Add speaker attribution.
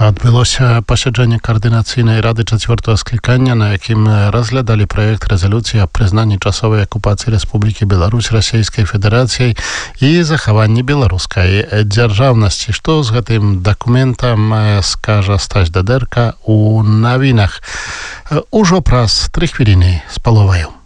Speaker 1: Адбылося пасяджэнне каардынацыйнай рады 4-го склікання, на якім разглядалі праект рэзалюцыі аб прызнанні часовай акупацыі Рэспублікі Беларусь Расійскай Федэрацыяй і захаванні беларускай дзяржаўнасці. Што з гэтым дакументам скажа Стась Дадэрка у навінах ужо праз 3 хвіліны з паловаю.